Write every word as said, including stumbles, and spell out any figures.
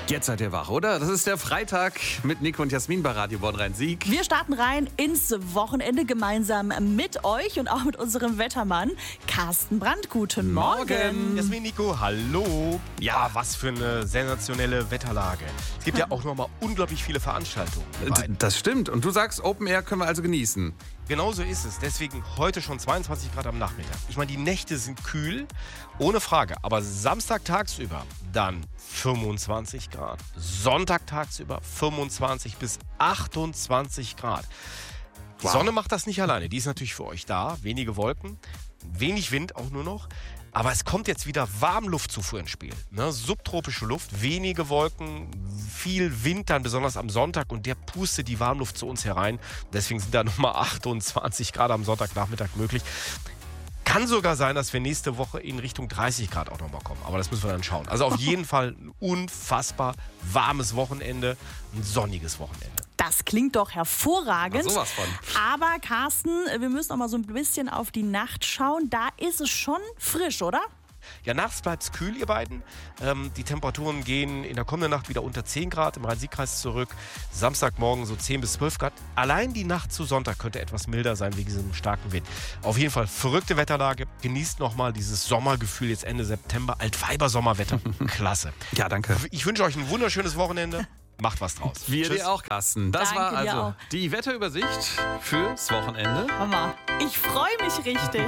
Jetzt seid ihr wach, oder? Das ist der Freitag mit Nico und Jasmin bei Radio Bonn-Rhein-Sieg. Wir starten rein ins Wochenende gemeinsam mit euch und auch mit unserem Wettermann Carsten Brandt. Guten Morgen. Jasmin, Nico, hallo. Ja. Ja, was für eine sensationelle Wetterlage. Es gibt ja auch noch mal unglaublich viele Veranstaltungen. D- Das stimmt. Und du sagst, Open Air können wir also genießen. Genau so ist es. Deswegen heute schon zweiundzwanzig Grad am Nachmittag. Ich meine, die Nächte sind kühl, ohne Frage. Aber Samstag tagsüber dann fünfundzwanzig Grad. Sonntag tagsüber fünfundzwanzig bis achtundzwanzig Grad. Die Wow. Sonne macht das nicht alleine. Die ist natürlich für euch da. Wenige Wolken, wenig Wind auch nur noch. Aber es kommt jetzt wieder Warmluftzufuhr ins Spiel. Ne? Subtropische Luft, wenige Wolken, viel Wind dann besonders am Sonntag und der pustet die Warmluft zu uns herein. Deswegen sind da nochmal achtundzwanzig Grad am Sonntagnachmittag möglich. Kann sogar sein, dass wir nächste Woche in Richtung dreißig Grad auch nochmal kommen. Aber das müssen wir dann schauen. Also auf jeden Fall ein unfassbar warmes Wochenende, ein sonniges Wochenende. Das klingt doch hervorragend. Na, sowas von. Aber Carsten, wir müssen noch mal so ein bisschen auf die Nacht schauen. Da ist es schon frisch, oder? Ja, nachts bleibt es kühl, ihr beiden. Ähm, die Temperaturen gehen in der kommenden Nacht wieder unter zehn Grad im Rhein-Sieg-Kreis zurück. Samstagmorgen so zehn bis zwölf Grad. Allein die Nacht zu Sonntag könnte etwas milder sein wegen diesem starken Wind. Auf jeden Fall verrückte Wetterlage. Genießt nochmal dieses Sommergefühl jetzt Ende September. Altweiber-Sommerwetter. Klasse. Ja, danke. Ich wünsche euch ein wunderschönes Wochenende. Macht was draus. Wir Tschüss. dir auch, Carsten. Das Danke war dir also auch. die Wetterübersicht fürs Wochenende. Mama, ich freue mich richtig.